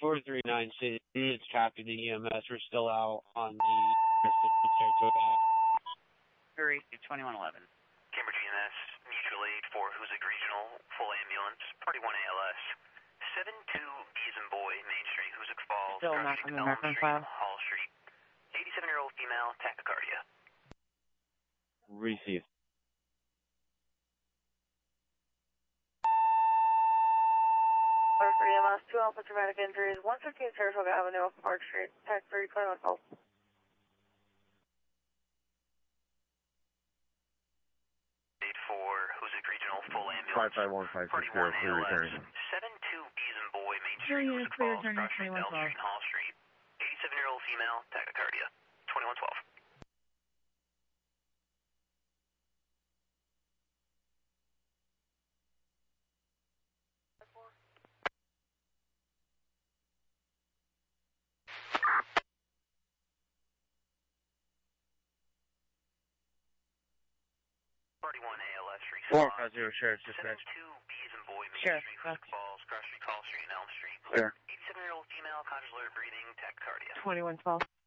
439 City is traffic to EMS. We're still out on the rest of the Saratoga. Hurry to 2111. Cambridge EMS, mutual aid for Hoosick Regional, full ambulance, Party 1 ALS. 72 Bees and Boy, Main Street, Hoosick Falls, Still not on the American file. Hall Street. 87-year-old female, tachycardia. Received. Order for EMS, 2 alpha traumatic injuries, 115 Saratoga Avenue, Park Street, Tech 321 Falls. For Hoosick Regional, full ambulance. 551-560, clear returning. 72 Bees and Boy, Main Street, Hoosick Falls, Cross Street, Bell Street, Hall Street. 87-year-old female, tachycardia. 2112. Party 1 ALS, 450 Sheriff's Dispatch. 72 Bees and Boy, Main Sheriff, Street, Hoosick Falls, Cross Street, Hall Street, and Elm Street. Clear. 87-year-old female, conscious alert breathing, tachycardia. 2112.